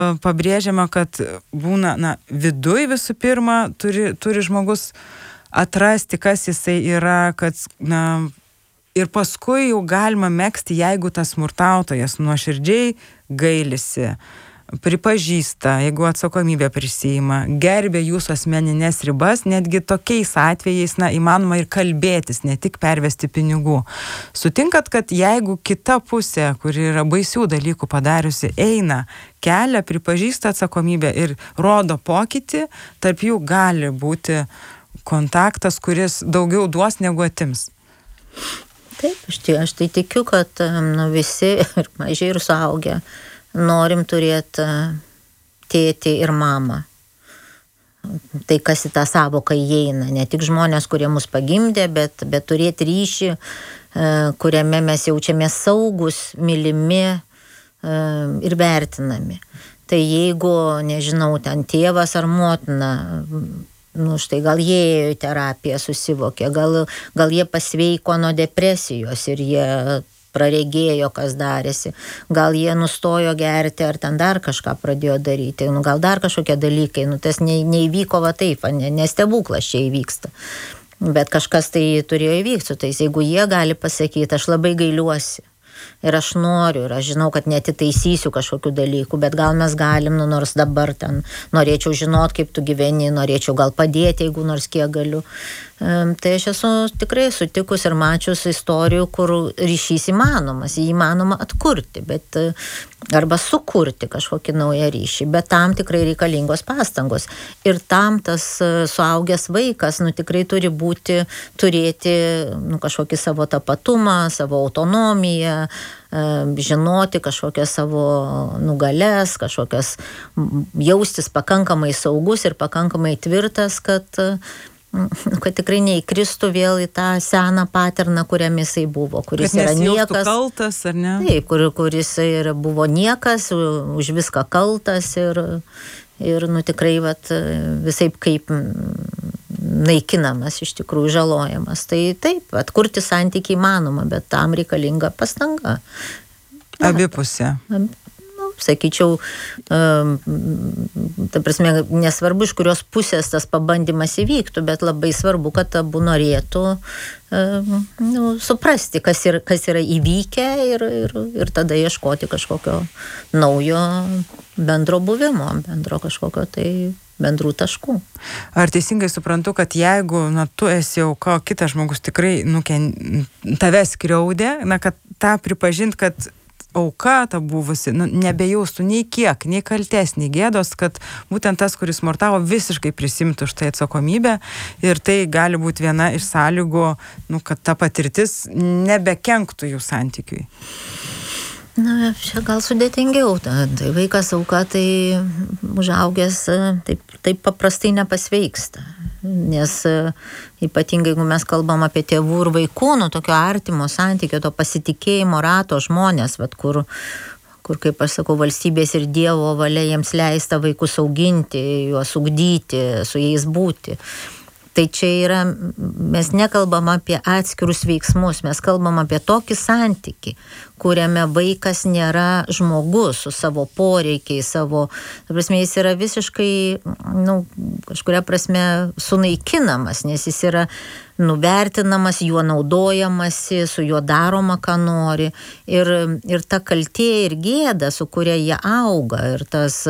pabrėžiama, kad būna, viduj visų pirma turi žmogus atrasti, kas jisai yra, kad, ir paskui jau galima megzti, jeigu tas smurtautojas nuoširdžiai gailisi, pripažįsta, jeigu atsakomybę prisiima, gerbė jūsų asmeninės ribas, netgi tokiais atvejais, įmanoma ir kalbėtis, ne tik pervesti pinigų. Sutinkat, kad jeigu kita pusė, kuri yra baisių dalykų padariusi, eina kelią, pripažįsta atsakomybę ir rodo pokytį, tarp jų gali būti kontaktas, kuris daugiau duos negu atims? Taip, aš tai tikiu, kad visi, ir maži, ir suaugę, norim turėti tėtį ir mamą. Tai kas į tą savoką įeina. Ne tik žmonės, kurie mus pagimdė, bet turėti ryšį, kuriame mes jaučiamės saugus, mylimi ir vertinami. Tai jeigu, nežinau, ten tėvas ar motina, štai gal jie ėjo į terapiją, susivokė, gal jie pasveiko nuo depresijos ir jie praregėjo, kas darėsi. Gal jie nustojo gerti, ar ten dar kažką pradėjo daryti. Gal dar kažkokie dalykai. Tas neįvyko va taip, nestebuklas čia įvyksta. Bet kažkas tai turėjo įvykti su tais. Jeigu jie gali pasakyti, aš labai gailiuosi. Ir aš noriu, ir aš žinau, kad netitaisysiu kažkokių dalykų, bet gal mes galim, nors dabar ten norėčiau žinot, kaip tu gyveni, norėčiau gal padėti, jeigu nors kiek galiu. Tai aš esu tikrai sutikus ir mačius istorijų, kur ryšys įmanomas, jį įmanoma atkurti, bet arba sukurti kažkokį naują ryšį, bet tam tikrai reikalingos pastangos. Ir tam tas suaugęs vaikas, tikrai turi turėti kažkokį savo tapatumą, savo autonomiją, žinoti kažkokias savo nugalės, kažkokias jaustis pakankamai saugus ir pakankamai tvirtas, kad tikrai neįkristų vėl į tą seną paterną, kuriam jisai buvo, kuris yra niekas. Kaltas, ar ne? Taip, kuris buvo niekas, už viską kaltas ir tikrai visaip kaip naikinamas, iš tikrųjų žalojamas. Tai taip, atkurti santykį įmanoma, bet tam reikalinga pastanga. Abipusė. Sakyčiau, ta prasme, nesvarbu, iš kurios pusės tas pabandymas įvyktų, bet labai svarbu, kad abu norėtų suprasti, kas yra įvykę ir tada ieškoti kažkokio naujo bendro buvimo, bendro kažkokio tai bendrų taškų. Ar teisingai suprantu, kad jeigu tu esi auka, kitas žmogus tikrai tave skriaudė, kad tą pripažint, kad auka ta buvusi, nebejaustų nei kiek, nei kaltės, nei gėdos, kad būtent tas, kuris smurtavo, visiškai prisimtų už tai atsakomybę ir tai gali būti viena iš sąlygų, kad ta patirtis nebekenktų jų santykiui. Čia gal sudėtingiau. Tai vaikas auka, tai užaugęs taip paprastai nepasveiksta. Nes ypatingai, jeigu mes kalbam apie tėvų ir vaikų, tokio artimo santykio, to pasitikėjimo rato žmonės, kur, kaip aš sakau, valstybės ir Dievo valia jiems leista vaikus auginti, juos ugdyti, su jais būti. Tai čia yra, mes nekalbam apie atskirus veiksmus, mes kalbam apie tokį santykį, kuriame vaikas nėra žmogus su savo poreikiais, jis yra visiškai, kažkuria prasme sunaikinamas, nes jis yra nuvertinamas, juo naudojamasi, su juo daroma, ką nori. Ir ta kaltė ir gėda, su kuria jie auga, ir tas,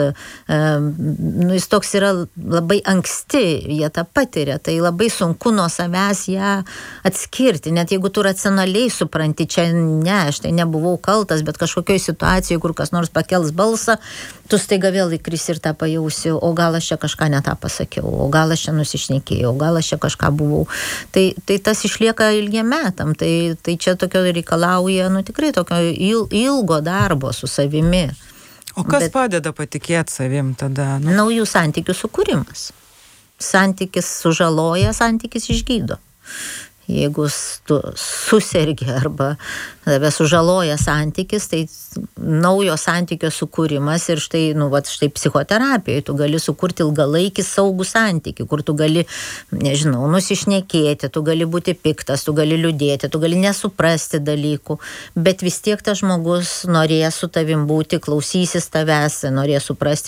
jis toks yra labai anksti, jie tą patiria, tai labai sunku nuo savęs ją atskirti, net jeigu tu racionaliai supranti, čia aš tai nebuvau kaltas, bet kažkokioj situacijoje, kur kas nors pakels balsą, tu staiga vėl įkrisi ir tą pajausi, o gal aš čia kažką ne tą pasakiau, o gal aš čia nusišnekėjau, o gal aš čia kažką buvau. Tai tas išlieka ilgiem metam, tai čia tokio reikalauja, tikrai tokio ilgo darbo su savimi. O kas padeda patikėti savim tada? Naujų santykių sukūrimas. Santykis sužaloja, santykis išgydo. Jeigu tu susergi arba tave sužaloja santykis, tai naujo santykio sukūrimas ir štai psichoterapijoje tu gali sukurti ilgalaikį saugų santykį, kur tu gali, nusišnekėti, tu gali būti piktas, tu gali liūdėti, tu gali nesuprasti dalykų, bet vis tiek tas žmogus norės su tavim būti, klausysis tavęs, norės suprasti